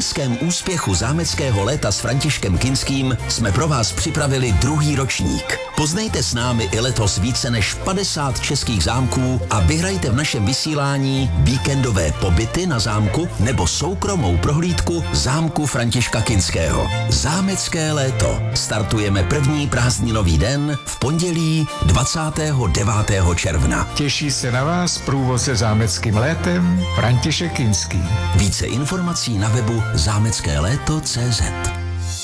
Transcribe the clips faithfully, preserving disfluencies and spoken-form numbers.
loňském úspěchu zámeckého léta s Františkem Kinským jsme pro vás připravili druhý ročník. Poznejte s námi i letos více než padesát českých zámků a vyhrajte v našem vysílání víkendové pobyty na zámku nebo soukromou prohlídku zámku Františka Kinského. Zámecké léto. Startujeme první prázdninový den v pondělí dvacátého devátého června. Těší se na vás průvodce zámeckým létem František Kinský. Více informací na webu zámecké léto tečka cé zet.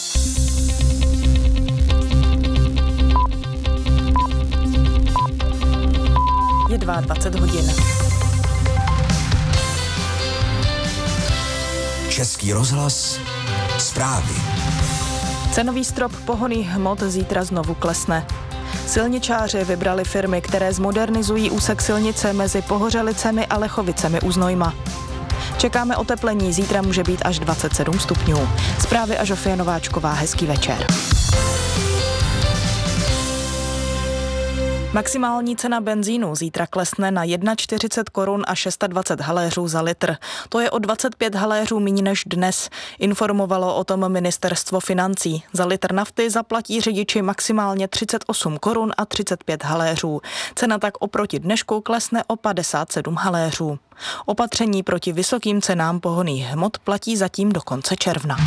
Je dvacet dva hodin. Český rozhlas, zprávy. Cenový strop pohonných hmot zítra znovu klesne. Silničáři vybrali firmy, které zmodernizují úsek silnice mezi Pohořelicemi a Lechovicemi u Znojma. Čekáme oteplení, zítra může být až dvacet sedm stupňů. Zprávy a Žofie Nováčková, hezký večer. Maximální cena benzínu zítra klesne na čtyřicet jedna korun a dvacet šest haléřů za litr. To je o dvacet pět haléřů míň než dnes, informovalo o tom ministerstvo financí. Za litr nafty zaplatí řidiči maximálně třicet osm korun a třicet pět haléřů. Cena tak oproti dnešku klesne o padesát sedm haléřů. Opatření proti vysokým cenám pohonných hmot platí zatím do konce června.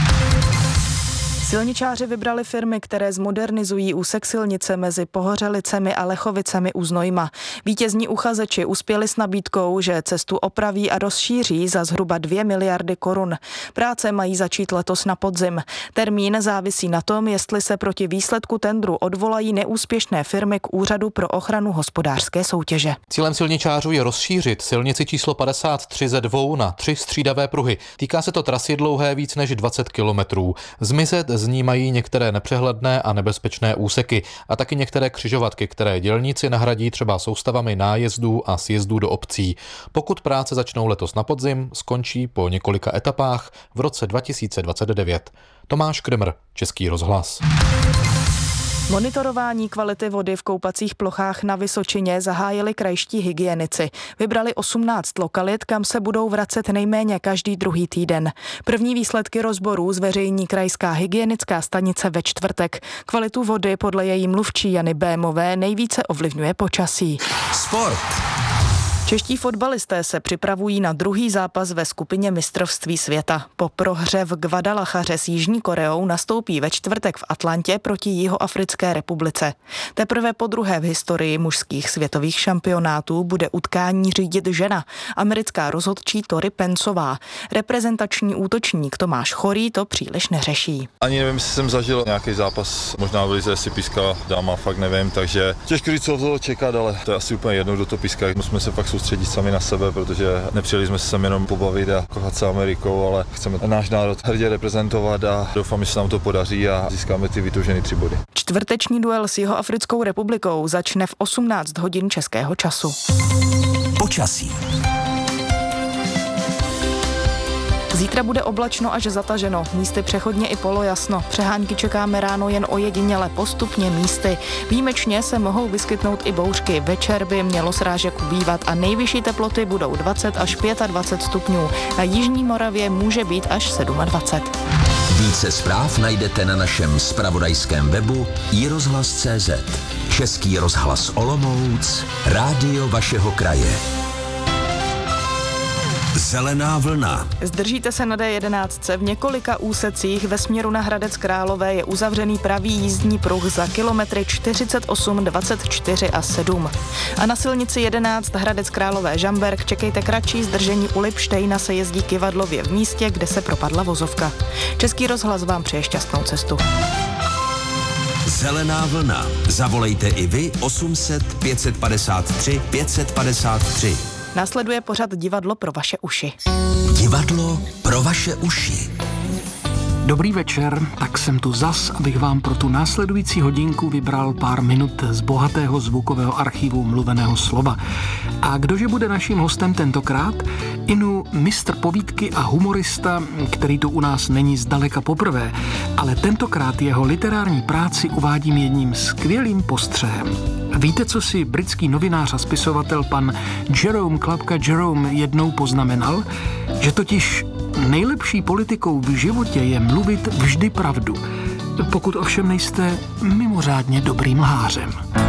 Silničáři vybrali firmy, které zmodernizují úsek silnice mezi Pohořelicemi a Lechovicemi u Znojma. Vítězní uchazeči uspěli s nabídkou, že cestu opraví a rozšíří za zhruba dvě miliardy korun. Práce mají začít letos na podzim. Termín závisí na tom, jestli se proti výsledku tendru odvolají neúspěšné firmy k Úřadu pro ochranu hospodářské soutěže. Cílem silničářů je rozšířit silnici číslo padesát tři ze dvou na tři střídavé pruhy. Týká se to trasy dlouhé víc než dvacet kilometrů. Zmizet z ní mají některé nepřehledné a nebezpečné úseky a taky některé křižovatky, které dělníci nahradí třeba soustavami nájezdů a sjezdů do obcí. Pokud práce začnou letos na podzim, skončí po několika etapách v roce dva tisíce dvacet devět. Tomáš Kremr, Český rozhlas. Monitorování kvality vody v koupacích plochách na Vysočině zahájili krajští hygienici. Vybrali osmnáct lokalit, kam se budou vracet nejméně každý druhý týden. První výsledky rozborů zveřejní krajská hygienická stanice ve čtvrtek. Kvalitu vody podle její mluvčí Jany Bémové nejvíce ovlivňuje počasí. Sport. Čeští fotbalisté se připravují na druhý zápas ve skupině mistrovství světa. Po prohře v Guadalajaře s Jižní Koreou nastoupí ve čtvrtek v Atlantě proti Jihoafrické republice. Teprve po druhé v historii mužských světových šampionátů bude utkání řídit žena, americká rozhodčí Tori Pensová. Reprezentační útočník Tomáš Chorý to příliš neřeší. Ani nevím, jestli jsem zažil nějaký zápas, možná v lize si pískala dáma, fakt nevím, takže těžko říct, co toho čekat, ale to je asi úplně jedno, kdo to píská. Musíme se fakt soustředit sami na sebe, protože nepřijeli jsme se sem jenom pobavit a kochat se Amerikou, ale chceme náš národ hrdě reprezentovat a doufám, že se nám to podaří a získáme ty vytoužené tři body. Čtvrteční duel s Jihoafrickou republikou začne v osmnáct hodin českého času. Počasí. Zítra bude oblačno až zataženo, místy přechodně i polojasno. Přehánky čekáme ráno jen ojediněle, postupně místy. Výjimečně se mohou vyskytnout i bouřky. Večer by mělo srážek ubývat a nejvyšší teploty budou dvacet až dvacet pět stupňů. Na jižní Moravě může být až dvacet sedm. Více zpráv najdete na našem zpravodajském webu i rozhlas tečka cé zet. Český rozhlas Olomouc, rádio vašeho kraje. Zelená vlna. Zdržíte se na dé jedenáct. V několika úsecích ve směru na Hradec Králové je uzavřený pravý jízdní pruh za kilometry čtyřicet osm, dvacet čtyři a sedm. A na silnici jedenáct Hradec Králové Žamberk čekejte kratší zdržení u Lipštejna, se jezdí Kyvadlově v místě, kde se propadla vozovka. Český rozhlas vám přeje šťastnou cestu. Zelená vlna. Zavolejte i vy osm set, pět set padesát tři, pět set padesát tři. Následuje pořad Divadlo pro vaše uši. Divadlo pro vaše uši. Dobrý večer, tak jsem tu zas, abych vám pro tu následující hodinku vybral pár minut z bohatého zvukového archivu mluveného slova. A kdože bude naším hostem tentokrát? Inu mistr povídky a humorista, který tu u nás není zdaleka poprvé, ale tentokrát jeho literární práci uvádím jedním skvělým postřehem. Víte, co si britský novinář a spisovatel pan Jerome Klapka Jerome jednou poznamenal? Že totiž nejlepší politikou v životě je mluvit vždy pravdu, pokud ovšem nejste mimořádně dobrým lhářem.